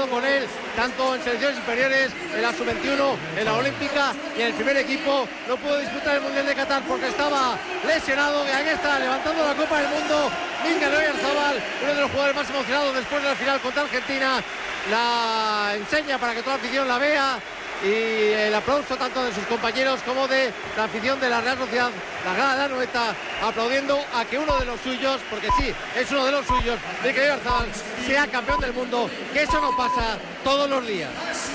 estado con él tanto en selecciones inferiores, en la sub-21, en la olímpica y en el primer equipo. No pudo disputar el Mundial de Qatar porque estaba lesionado, y aquí está levantando la Copa del Mundo Mikel Oyarzabal, uno de los jugadores más emocionados después de la final contra Argentina. La enseña para que toda la afición la vea, y el aplauso tanto de sus compañeros como de la afición de la Real Sociedad, la grada de Anoeta, aplaudiendo a que uno de los suyos, porque sí, es uno de los suyos, Mikel Oyarzabal, sea campeón del mundo, que eso no pasa todos los días.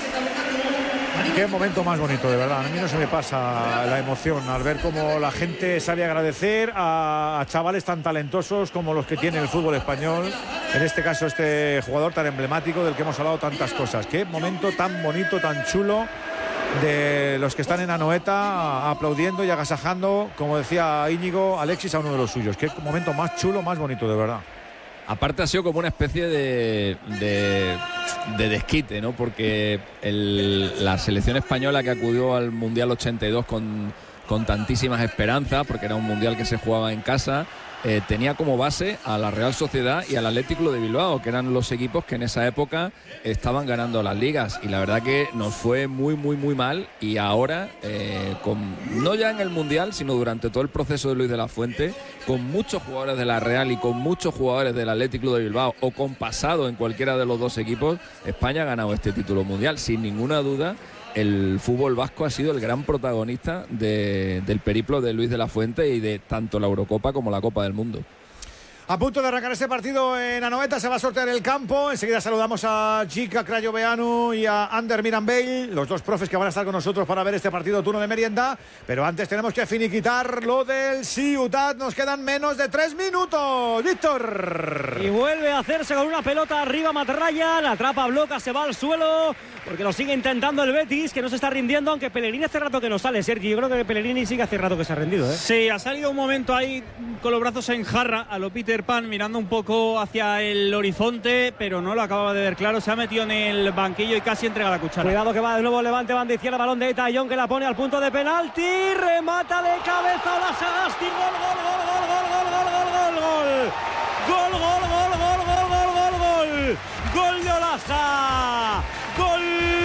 Qué momento más bonito, de verdad. A mí no se me pasa la emoción al ver cómo la gente sabe agradecer a chavales tan talentosos como los que tiene el fútbol español. En este caso, este jugador tan emblemático del que hemos hablado tantas cosas. Qué momento tan bonito, tan chulo de los que están en Anoeta aplaudiendo y agasajando, como decía Íñigo, Alexis, a uno de los suyos. Qué momento más chulo, más bonito, de verdad. Aparte ha sido como una especie de desquite, ¿no? Porque la selección española, que acudió al Mundial 82 con tantísimas esperanzas, porque era un Mundial que se jugaba en casa, tenía como base a la Real Sociedad y al Athletic Club de Bilbao, que eran los equipos que en esa época estaban ganando las ligas, y la verdad que nos fue muy muy mal. Y ahora, no ya en el Mundial, sino durante todo el proceso de Luis de la Fuente, con muchos jugadores de la Real y con muchos jugadores del Athletic Club de Bilbao, o con pasado en cualquiera de los dos equipos, España ha ganado este título mundial sin ninguna duda. El fútbol vasco ha sido el gran protagonista del periplo de Luis de la Fuente y de tanto la Eurocopa como la Copa del Mundo. A punto de arrancar este partido en Anoeta, se va a sortear el campo. Enseguida saludamos a Jica Crayoveanu y a Ander Miranbell, los dos profes que van a estar con nosotros para ver este partido turno de merienda. Pero antes tenemos que finiquitar lo del Ciutat. Nos quedan menos de 3 minutos. Víctor. Y vuelve a hacerse con una pelota arriba Matraya. La atrapa Bloca, se va al suelo, porque lo sigue intentando el Betis, que no se está rindiendo, aunque Pellegrini hace rato que no sale, Sergi. Yo creo que Pellegrini sigue hace rato que se ha rendido, ¿eh? Sí, ha salido un momento ahí con los brazos en jarra a lo Peter Pan, mirando un poco hacia el horizonte, pero no lo acababa de ver claro. Se ha metido en el banquillo y casi entrega la cuchara. Cuidado que va de nuevo Levante, banda izquierda, balón de Etayón, que la pone al punto de penalti, remata de cabeza a la Sagasti, gol, gol, gol, gol, gol, gol, gol, gol, gol, gol, gol, gol, gol, gol, gol, gol, gol de Olaza, gol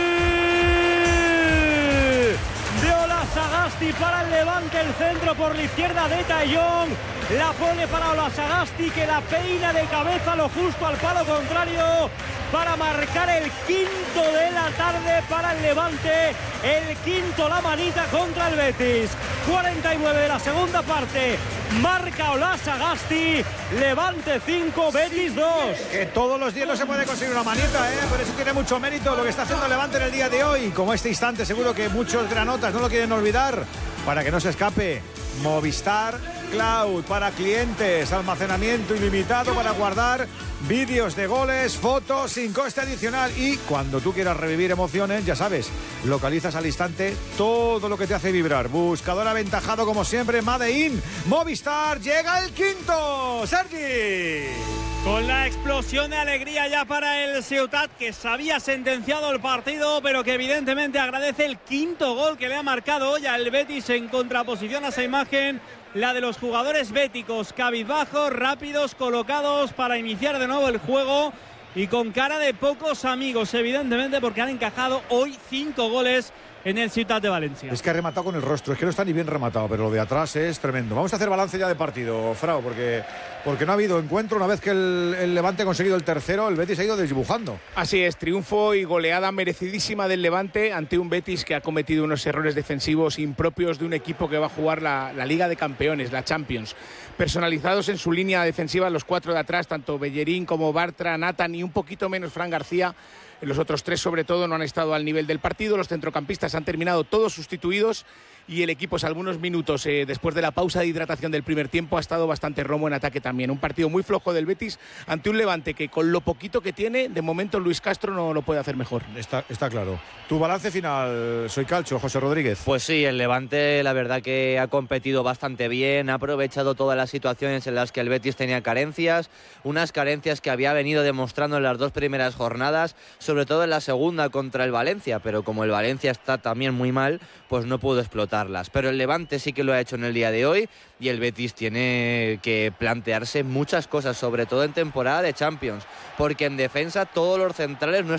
de Sagasti para el Levante, el centro por la izquierda de Etayón, la pone para Sagasti, que la peina de cabeza lo justo al palo contrario para marcar el quinto de la tarde para el Levante, el quinto la manita contra el Betis. 49 de la segunda parte, marca Sagasti, Levante 5, Betis 2. Que todos los días no se puede conseguir una manita, por eso tiene mucho mérito lo que está haciendo Levante en el día de hoy. Como este instante, seguro que muchos granotas no lo quieren olvidar, para que no se escape. Movistar Cloud para clientes, almacenamiento ilimitado para guardar vídeos de goles, fotos sin coste adicional, y cuando tú quieras revivir emociones, ya sabes, localizas al instante todo lo que te hace vibrar. Buscador aventajado como siempre, Made in Movistar. Llega el quinto, Sergi. Con la explosión de alegría ya para el Ciutat, que se había sentenciado el partido, pero que evidentemente agradece el quinto gol que le ha marcado hoy al Betis, en contraposición a esa imagen, la de los jugadores béticos, cabizbajos, rápidos, colocados para iniciar de nuevo el juego y con cara de pocos amigos, evidentemente, porque han encajado hoy 5 goles en el Ciutat de Valencia. Es que ha rematado con el rostro, es que no está ni bien rematado, pero lo de atrás es tremendo. Vamos a hacer balance ya de partido, Frau, porque no ha habido encuentro. Una vez que el Levante ha conseguido el tercero, el Betis ha ido desdibujando. Así es, triunfo y goleada merecidísima del Levante ante un Betis que ha cometido unos errores defensivos impropios de un equipo que va a jugar la Liga de Campeones, la Champions. Personalizados en su línea defensiva los 4 de atrás, tanto Bellerín como Bartra, Nathan y un poquito menos Fran García. Los otros 3 sobre todo no han estado al nivel del partido. Los centrocampistas han terminado todos sustituidos y el equipo, algunos minutos después de la pausa de hidratación del primer tiempo, ha estado bastante romo en ataque también. Un partido muy flojo del Betis ante un Levante que, con lo poquito que tiene, de momento Luis Castro no lo puede hacer mejor. Está claro. Tu balance final, Soy Calcio, José Rodríguez. Pues sí, el Levante la verdad que ha competido bastante bien, ha aprovechado todas las situaciones en las que el Betis tenía carencias, unas carencias que había venido demostrando en las 2 primeras jornadas, sobre todo en la segunda contra el Valencia, pero como el Valencia está también muy mal, pues no pudo explotarlas. Pero el Levante sí que lo ha hecho en el día de hoy, y el Betis tiene que plantearse muchas cosas, sobre todo en temporada de Champions, porque en defensa todos los centrales no